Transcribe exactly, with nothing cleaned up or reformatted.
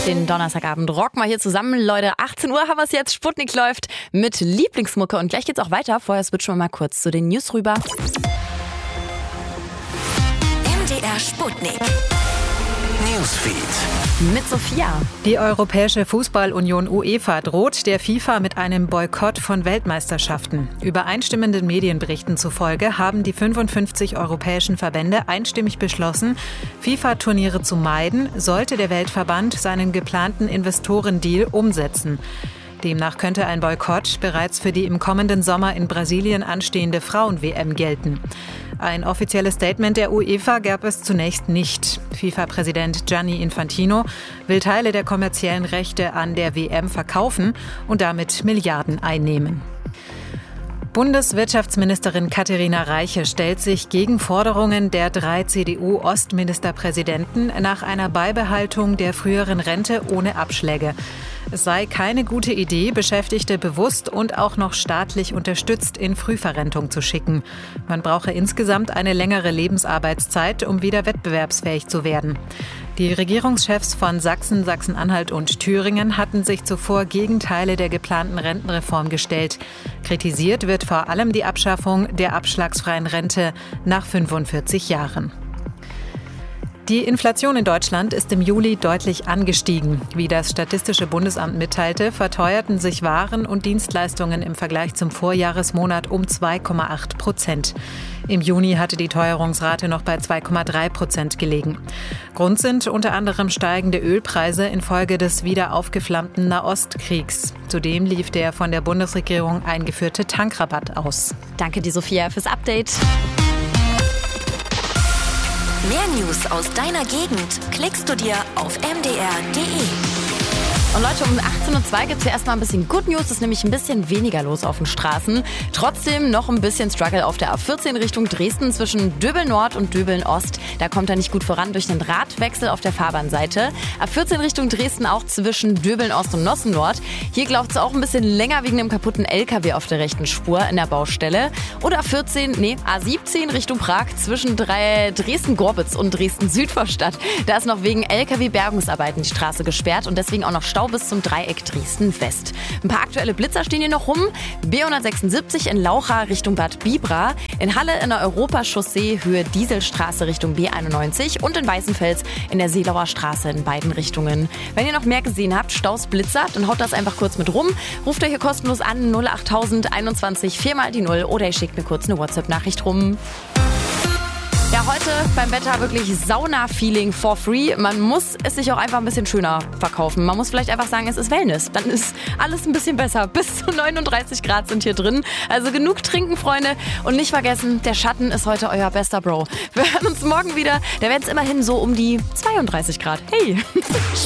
Den Donnerstagabend rocken wir hier zusammen, Leute. achtzehn Uhr haben wir es jetzt. Sputnik läuft mit Lieblingsmucke. Und gleich geht's auch weiter. Vorher switchen wir mal kurz zu den News rüber. M D R Sputnik Newsfeed mit Sophia. Die Europäische Fußballunion UEFA droht der FIFA mit einem Boykott von Weltmeisterschaften. Übereinstimmenden Medienberichten zufolge haben die fünfundfünfzig europäischen Verbände einstimmig beschlossen, FIFA-Turniere zu meiden, sollte der Weltverband seinen geplanten Investorendeal umsetzen. Demnach könnte ein Boykott bereits für die im kommenden Sommer in Brasilien anstehende Frauen-W M gelten. Ein offizielles Statement der UEFA gab es zunächst nicht. FIFA-Präsident Gianni Infantino will Teile der kommerziellen Rechte an der W M verkaufen und damit Milliarden einnehmen. Bundeswirtschaftsministerin Katharina Reiche stellt sich gegen Forderungen der drei C D U-Ostministerpräsidenten nach einer Beibehaltung der früheren Rente ohne Abschläge. Es sei keine gute Idee, Beschäftigte bewusst und auch noch staatlich unterstützt in Frühverrentung zu schicken. Man brauche insgesamt eine längere Lebensarbeitszeit, um wieder wettbewerbsfähig zu werden. Die Regierungschefs von Sachsen, Sachsen-Anhalt und Thüringen hatten sich zuvor gegen Teile der geplanten Rentenreform gestellt. Kritisiert wird vor allem die Abschaffung der abschlagsfreien Rente nach fünfundvierzig Jahren. Die Inflation in Deutschland ist im Juli deutlich angestiegen. Wie das Statistische Bundesamt mitteilte, verteuerten sich Waren und Dienstleistungen im Vergleich zum Vorjahresmonat um zwei Komma acht Prozent. Im Juni hatte die Teuerungsrate noch bei zwei Komma drei Prozent gelegen. Grund sind unter anderem steigende Ölpreise infolge des wieder aufgeflammten Nahostkriegs. Zudem lief der von der Bundesregierung eingeführte Tankrabatt aus. Danke dir, Sophia, fürs Update. Mehr News aus deiner Gegend klickst du dir auf m d r punkt d e. Und Leute, um achtzehn Uhr zwei gibt es ja erstmal ein bisschen Good News. Es ist nämlich ein bisschen weniger los auf den Straßen. Trotzdem noch ein bisschen Struggle auf der A vierzehn Richtung Dresden zwischen Döbeln Nord und Döbeln Ost. Da kommt er nicht gut voran durch den Radwechsel auf der Fahrbahnseite. A vierzehn Richtung Dresden auch zwischen Döbeln Ost und Nossen Nord. Hier glaubt es auch ein bisschen länger wegen dem kaputten L K W auf der rechten Spur in der Baustelle. Oder A vierzehn, nee, A siebzehn Richtung Prag zwischen Dresden-Gorbitz und Dresden-Südvorstadt. Da ist noch wegen L K W-Bergungsarbeiten die Straße gesperrt und deswegen auch noch Stau bis zum Dreieck Dresden-West. Ein paar aktuelle Blitzer stehen hier noch rum. B hundertsechsundsiebzig in Laucha Richtung Bad Bibra, in Halle in der Europachaussee Höhe Dieselstraße Richtung B einundneunzig und in Weißenfels in der Seelauer Straße in beiden Richtungen. Wenn ihr noch mehr gesehen habt, Staus, Blitzer, dann haut das einfach kurz mit rum. Ruft euch hier kostenlos an null achttausend einundzwanzig viermal die Null oder ihr schickt mir kurz eine WhatsApp-Nachricht rum. Ja, heute beim Wetter wirklich Sauna-Feeling for free. Man muss es sich auch einfach ein bisschen schöner verkaufen. Man muss vielleicht einfach sagen, es ist Wellness. Dann ist alles ein bisschen besser. Bis zu neununddreißig Grad sind hier drin. Also genug trinken, Freunde. Und nicht vergessen, der Schatten ist heute euer bester Bro. Wir hören uns morgen wieder. Da werden es immerhin so um die zweiunddreißig Grad. Hey!